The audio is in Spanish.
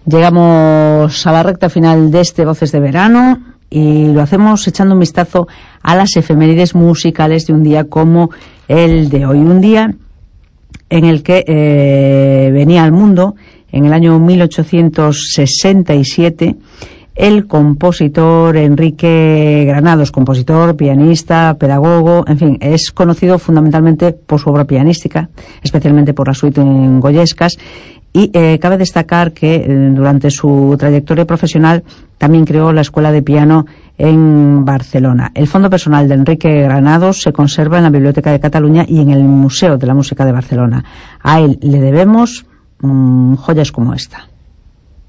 Llegamos a la recta final de este Voces de Verano y lo hacemos echando un vistazo a las efemérides musicales de un día como el de hoy. Un día en el que venía al mundo, en el año 1867, el compositor Enrique Granados, compositor, pianista, pedagogo, en fin, es conocido fundamentalmente por su obra pianística, especialmente por la suite en Goyescas, y cabe destacar que durante su trayectoria profesional también creó la Escuela de Piano en Barcelona. El fondo personal de Enrique Granados se conserva en la Biblioteca de Cataluña y en el Museo de la Música de Barcelona. A él le debemos joyas como esta.